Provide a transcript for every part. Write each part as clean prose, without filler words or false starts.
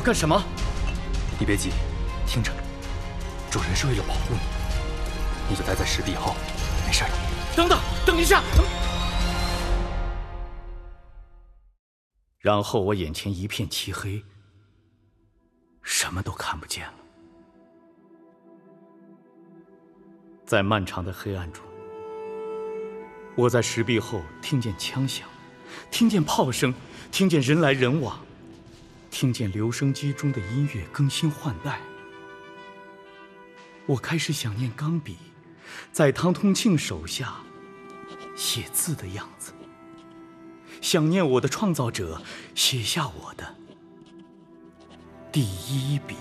干什么？ 你别急，听着，主人是为了保护你，你就待在石壁后，没事的。 等等，等一下！ 然后我眼前一片漆黑，什么都看不见了。在漫长的黑暗中，我在石壁后听见枪响，听见炮声，听见人来人往，听见留声机中的音乐更新换代。我开始想念钢笔在汤通庆手下写字的样子，想念我的创造者写下我的第一笔。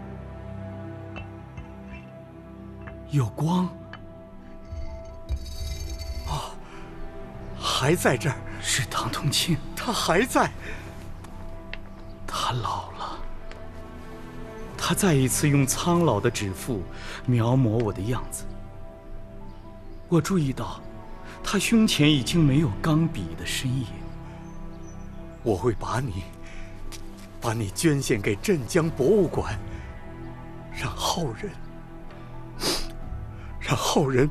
有光， 还在这儿。 是汤通庆， 他还在。 他老了，他再一次用苍老的指腹描摹我的样子。我注意到他胸前已经没有钢笔的身影。 我会把你捐献给镇江博物馆，让后人。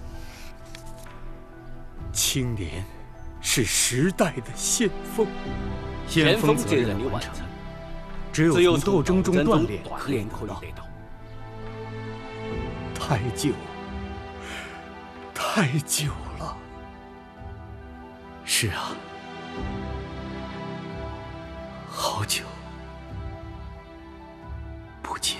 青年是时代的先锋， 先锋责任的完成，只有从斗争中锻炼可以得到。 太久了。 是啊，好久不见。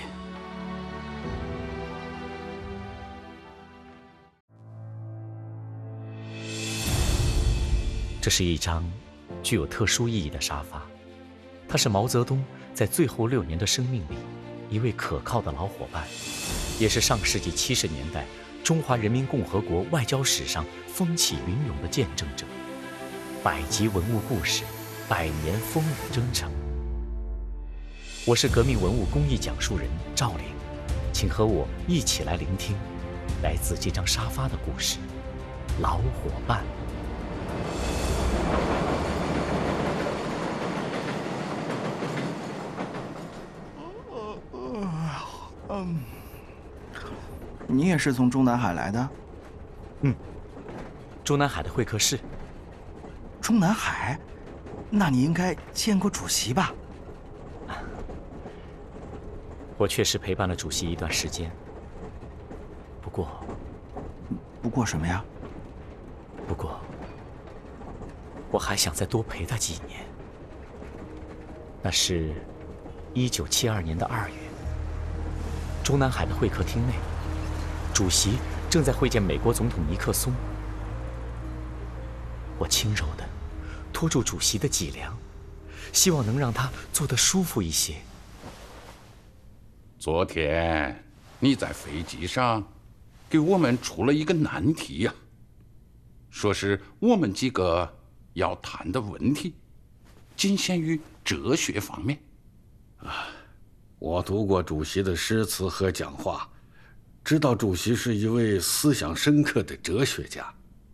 这是一张具有特殊意义的沙发，它是毛泽东在最后6年的生命里一位可靠的老伙伴，也是上世纪70年代中华人民共和国外交史上风起云涌的见证者。100集文物故事，100年风雨征程。我是革命文物公益讲述人赵玲，请和我一起来聆听来自这张沙发的故事——老伙伴。 你也是从中南海来的？ 中南海的会客室。 中南海？那你应该见过主席吧？ 我确实陪伴了主席一段时间，不过什么呀？ 不过我还想再多陪他几年。那是1972年的2月，中南海的会客厅内，主席正在会见美国总统尼克松。我轻柔地拖住主席的脊梁，希望能让他坐得舒服一些。 昨天你在飞机上给我们出了一个难题呀，说是我们几个要谈的问题仅限于哲学方面。 我读过主席的诗词和讲话，知道主席是一位思想深刻的哲学家。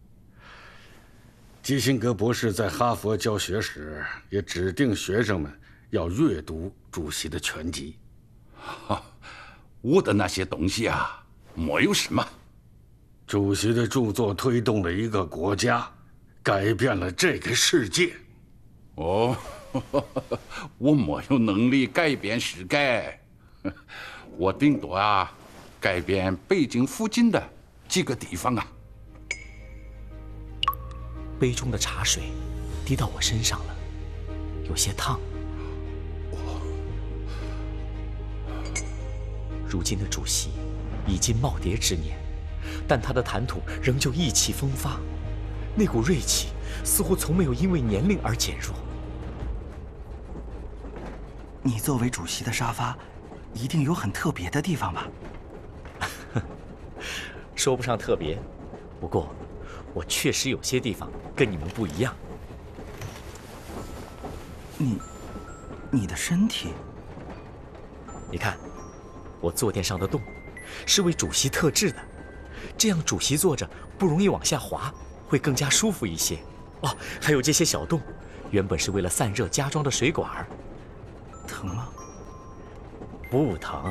基辛格博士在哈佛教学时也指定学生们要阅读主席的全集。 我的那些东西啊，没有什么。 主席的著作推动了一个国家，改变了这个世界。 哦，我没有能力改变世界，我顶多改变北京附近的几个地方啊。 杯中的茶水滴到我身上了，有些烫。如今的主席已经耄耋之年，但他的谈吐仍旧意气风发，那股锐气似乎从没有因为年龄而减弱。 你作为主席的沙发，一定有很特别的地方吧？ 说不上特别，不过我确实有些地方跟你们不一样。 你的身体？ 你看，我坐垫上的洞是为主席特制的，这样主席坐着不容易往下滑，会更加舒服一些。哦，还有这些小洞，原本是为了散热加装的水管。 疼吗？ 不疼。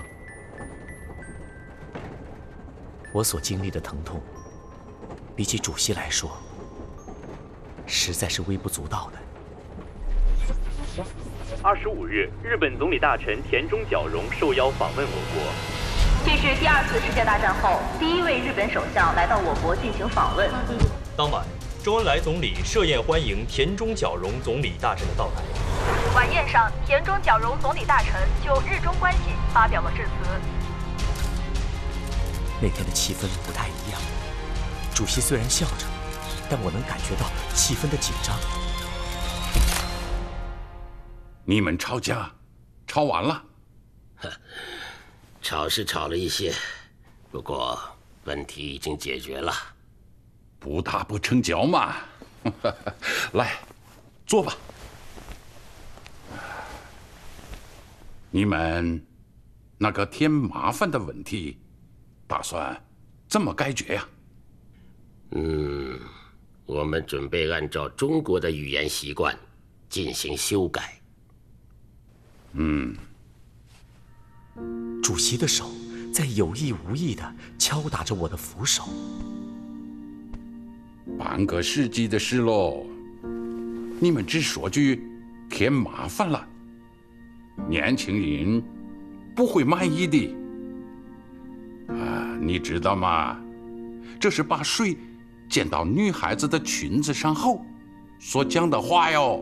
我所经历的疼痛，比起主席来说，实在是微不足道的。 25日，日本总理大臣田中角荣受邀访问我国。 这是第2次世界大战后第1位日本首相来到我国进行访问。 当晚，周恩来总理设宴欢迎田中角荣总理大臣的到来。 晚宴上，田中角荣总理大臣就日中关系发表了致辞。 那天的气氛不太一样，主席虽然笑着，但我能感觉到气氛的紧张。 你们吵架，吵完了？ 吵是吵了一些，不过问题已经解决了。 不打不成交嘛。来，坐吧。你们那个添麻烦的问题，打算怎么解决呀？ 我们准备按照中国的语言习惯进行修改。 主席的手在有意无意地敲打着我的扶手。 半个世纪的事喽，你们只说句添麻烦了，年轻人不会满意的。你知道吗？这是把水溅到女孩子的裙子上后所讲的话哟。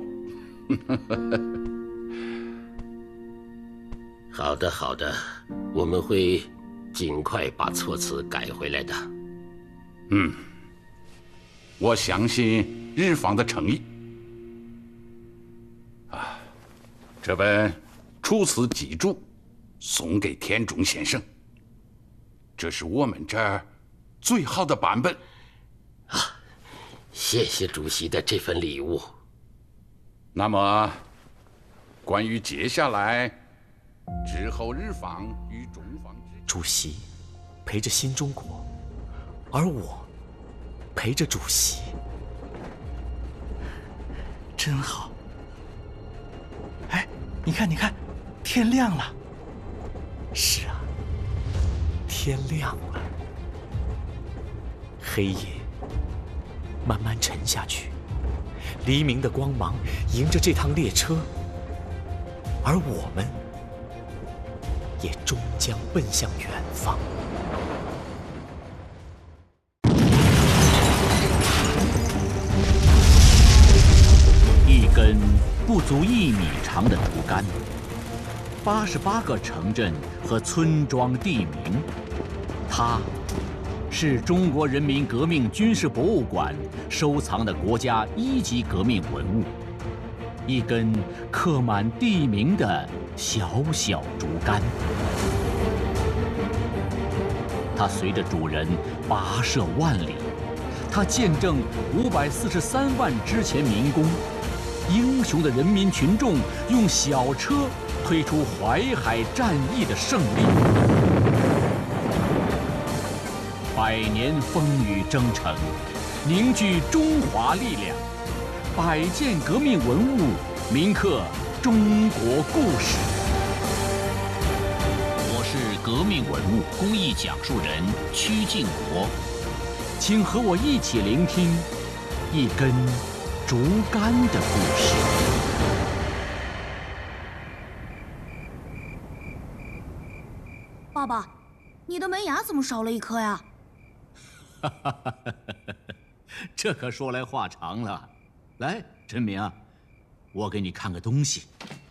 好的，好的，我们会尽快把措辞改回来的。 我相信日方的诚意。这本楚辞脊注送给田中先生，这是我们这儿最好的版本。 谢谢主席的这份礼物。 那么，关于接下来之后日方与中方主席陪着新中国，而我陪着主席， 真好。哎，你看，你看，天亮了。 是啊，天亮了。黑夜慢慢沉下去，黎明的光芒迎着这趟列车，而我们也终将奔向远方。 一根不足1米长的竹竿，88个城镇和村庄地名，它是中国人民革命军事博物馆收藏的国家1级革命文物，一根刻满地名的小小竹竿。它随着主人跋涉万里，它见证543万之前民工。英雄的人民群众用小车推出淮海战役的胜利，100年风雨征程，凝聚中华力量，100件革命文物铭刻中国故事。我是革命文物公益讲述人曲靖国，请和我一起聆听一根竹竿的故事。 爸爸，你的门牙怎么少了一颗呀？ 这可说来话长了。来，陈明啊，我给你看个东西。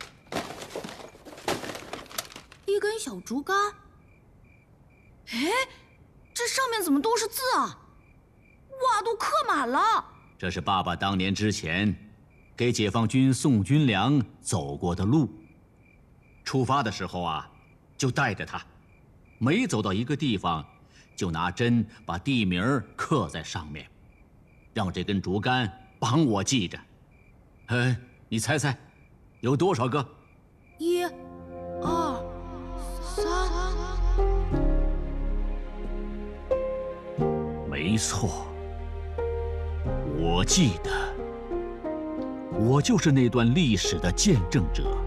一根小竹竿。哎，这上面怎么都是字啊？哇，都刻满了。 这是爸爸当年之前给解放军送军粮走过的路。出发的时候啊，就带着它，每走到一个地方，就拿针把地名刻在上面，让这根竹竿帮我记着。你猜猜，有多少个 ？1、2、3。 没错。我记得，我就是那段历史的见证者。